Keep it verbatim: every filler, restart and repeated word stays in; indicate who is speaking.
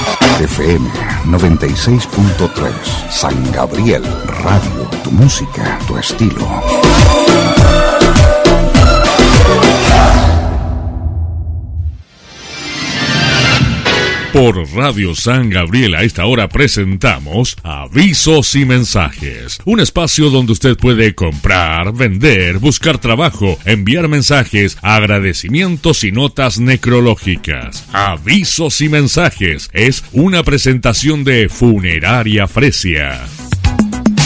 Speaker 1: F M noventa y seis punto tres, San Gabriel Radio, tu música, tu estilo.
Speaker 2: Por Radio San Gabriel a esta hora presentamos Avisos y Mensajes, un espacio donde usted puede comprar, vender, buscar trabajo, enviar mensajes, agradecimientos y notas necrológicas. Avisos y Mensajes es una presentación de Funeraria Fresia.